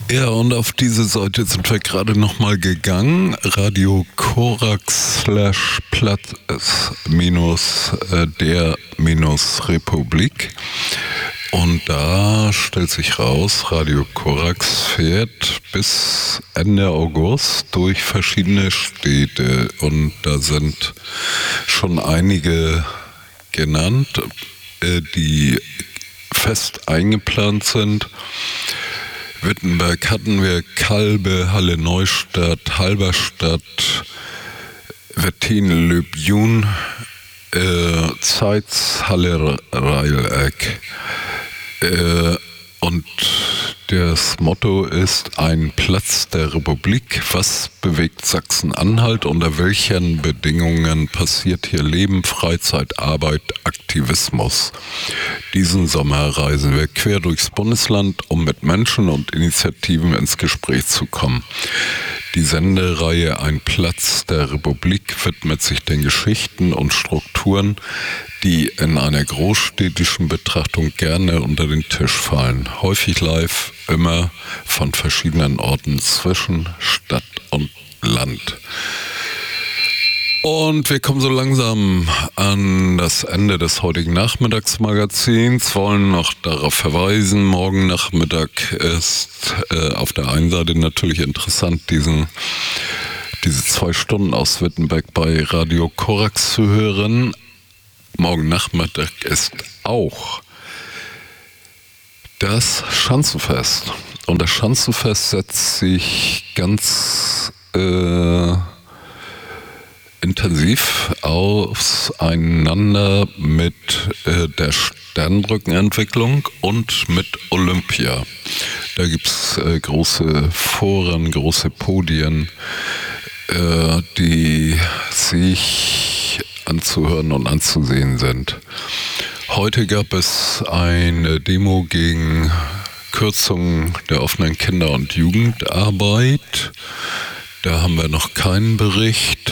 Ja, und auf diese Seite sind wir gerade nochmal gegangen. Radio Korax / Platz der Republik. Und da stellt sich raus, Radio Korax fährt bis Ende August durch verschiedene Städte. Und da sind schon einige genannt, die fest eingeplant sind. Wittenberg hatten wir, Kalbe, Halle Neustadt, Halberstadt, Wettin, Löbjun, Zeitz, Halle Reileck. Und das Motto ist: ein Platz der Republik. Was bewegt Sachsen-Anhalt? Unter welchen Bedingungen passiert hier Leben, Freizeit, Arbeit, Aktivismus? Diesen Sommer reisen wir quer durchs Bundesland, um mit Menschen und Initiativen ins Gespräch zu kommen. Die Sendereihe Ein Platz der Republik widmet sich den Geschichten und Strukturen, die in einer großstädtischen Betrachtung gerne unter den Tisch fallen. Häufig live, immer von verschiedenen Orten zwischen Stadt und Land. Und wir kommen so langsam an das Ende des heutigen Nachmittagsmagazins, wollen noch darauf verweisen, morgen Nachmittag ist auf der einen Seite natürlich interessant, diese 2 Stunden aus Wittenberg bei Radio Korax zu hören. Morgen Nachmittag ist auch das Schanzenfest. Und das Schanzenfest setzt sich ganz intensiv auseinander mit der Sternbrückenentwicklung und mit Olympia. Da gibt es große Foren, große Podien, die sich anzuhören und anzusehen sind. Heute gab es eine Demo gegen Kürzungen der offenen Kinder- und Jugendarbeit. Da haben wir noch keinen Bericht.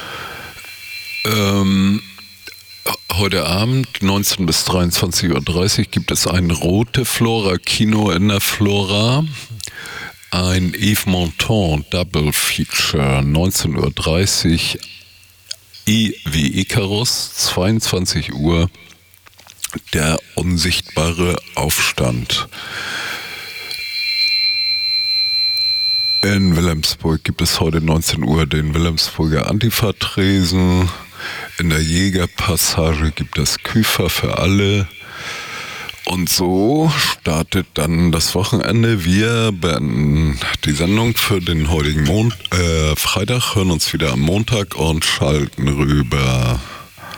Heute Abend, 19 bis 23.30 Uhr, gibt es ein Rote Flora Kino in der Flora. Ein Yves Montand Double Feature, 19.30 Uhr, I wie Icarus, 22 Uhr, der unsichtbare Aufstand. In Wilhelmsburg gibt es heute 19 Uhr den Wilhelmsburger Antifa-Tresen. In der Jägerpassage gibt es Küfer für alle. Und so startet dann das Wochenende. Wir beenden die Sendung für den heutigen Freitag, hören uns wieder am Montag und schalten rüber